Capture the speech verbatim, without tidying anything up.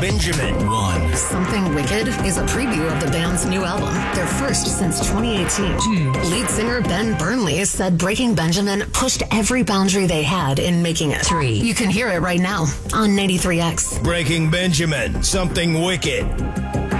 Benjamin. One. Something Wicked is a preview of the band's new album, their first since twenty eighteen. Two. Lead singer Ben Burnley said Breaking Benjamin pushed every boundary they had in making it. Three. You can hear it right now on ninety-three X. Breaking Benjamin. Something Wicked.